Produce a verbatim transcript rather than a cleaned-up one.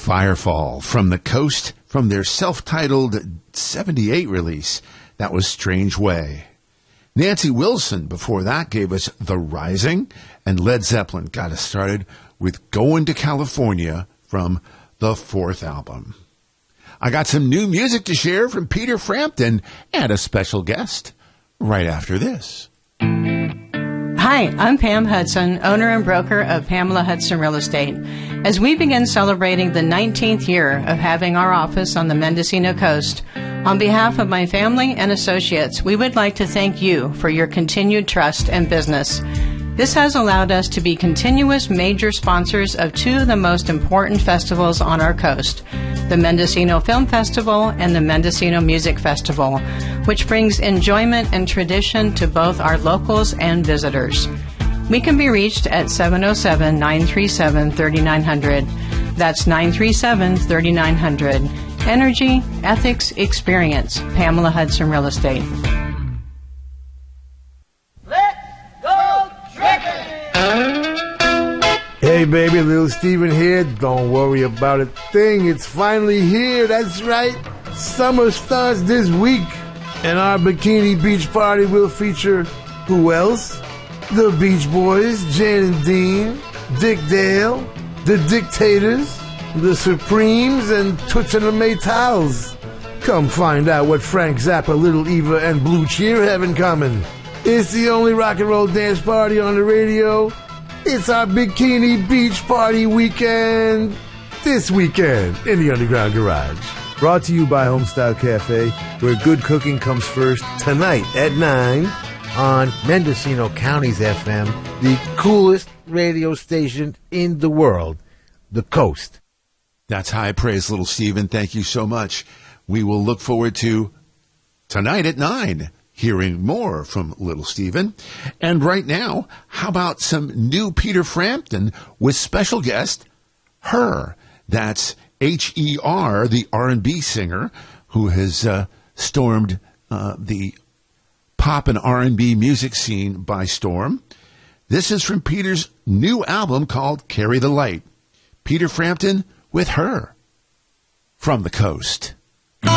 Firefall from the Coast from their self-titled seventy-eight release. That was Strange Way. Nancy Wilson before that gave us The Rising, and Led Zeppelin got us started with Going to California from the fourth album. I got some new music to share from Peter Frampton and a special guest right after this. Hi, I'm Pam Hudson, owner and broker of Pamela Hudson Real Estate. As we begin celebrating the nineteenth year of having our office on the Mendocino coast, on behalf of my family and associates, we would like to thank you for your continued trust and business. This has allowed us to be continuous major sponsors of two of the most important festivals on our coast, the Mendocino Film Festival and the Mendocino Music Festival, which brings enjoyment and tradition to both our locals and visitors. We can be reached at seven oh seven, nine three seven, three nine zero zero. That's nine three seven, three nine zero zero. Energy, Ethics, Experience, Pamela Hudson Real Estate. Hey baby, Little Steven here. Don't worry about a thing. It's finally here. That's right. Summer starts this week. And our Bikini Beach Party will feature who else? The Beach Boys, Jan and Dean, Dick Dale, the Dictators, the Supremes, and Toots and the Maytals. Come find out what Frank Zappa, Little Eva, and Blue Cheer have in common. It's the only rock and roll dance party on the radio. It's our Bikini Beach Party weekend. This weekend in the Underground Garage. Brought to you by Homestyle Cafe, where good cooking comes first. Tonight at nine on Mendocino County's F M, the coolest radio station in the world, The Coast. That's high praise, Little Steven. Thank you so much. We will look forward to tonight at nine, hearing more from Little Steven. And right now, how about some new Peter Frampton with special guest, Her. That's H E R, the R and B singer who has uh, stormed uh, the pop and R and B music scene by storm. This is from Peter's new album called Carry the Light. Peter Frampton with Her from the Coast.